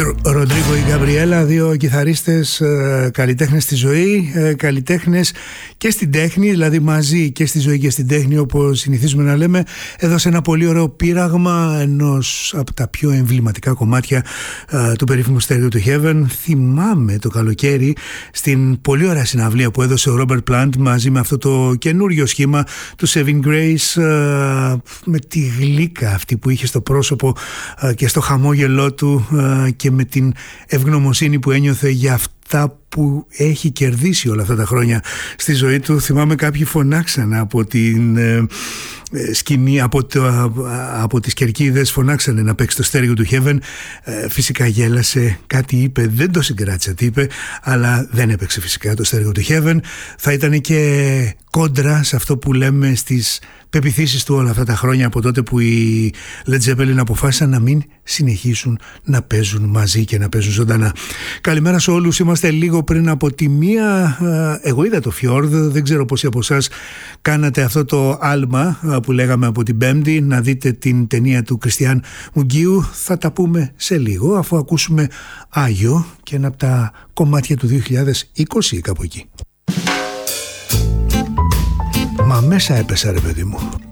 Ροντρίγκο ή Γκαμπριέλα, δύο κιθαρίστες, καλλιτέχνες στη ζωή, καλλιτέχνες και στην τέχνη, δηλαδή μαζί και στη ζωή και στην τέχνη, όπως συνηθίζουμε να λέμε. Έδωσε ένα πολύ ωραίο πείραγμα ενός από τα πιο εμβληματικά κομμάτια του περίφημου Stairway to Heaven. Θυμάμαι το καλοκαίρι στην πολύ ωραία συναυλία που έδωσε ο Ρόμπερτ Πλάντ μαζί με αυτό το καινούριο σχήμα του Saving Grace, με τη γλύκα αυτή που είχε στο πρόσωπο και στο χαμόγελό του και με την ευγνωμοσύνη που ένιωθε για αυτά που έχει κερδίσει όλα αυτά τα χρόνια στη ζωή του. Θυμάμαι κάποιοι φωνάξαν από την σκηνή, από τις κερκίδες, φωνάξανε να παίξει το Stairway to Heaven. Φυσικά γέλασε, κάτι είπε, δεν το συγκράτησα τι είπε, αλλά δεν έπαιξε φυσικά το Stairway to Heaven. Θα ήταν και κόντρα σε αυτό που λέμε στις πεποιθήσεις του όλα αυτά τα χρόνια, από τότε που οι Led Zeppelin αποφάσισαν να μην συνεχίσουν να παίζουν μαζί και να παίζουν ζωντανά. Καλημέρα σε όλους. Είμαστε λίγο πριν από τη μία. Εγώ είδα το Fjord, δεν ξέρω πόσοι από εσάς κάνατε αυτό το άλμα που λέγαμε από την Πέμπτη, να δείτε την ταινία του Κριστιαν Μουγκίου. Θα τα πούμε σε λίγο, αφού ακούσουμε Άγιο και ένα από τα κομμάτια του 2020 κάπου εκεί. Μα μέσα έπεσα ρε παιδί μου.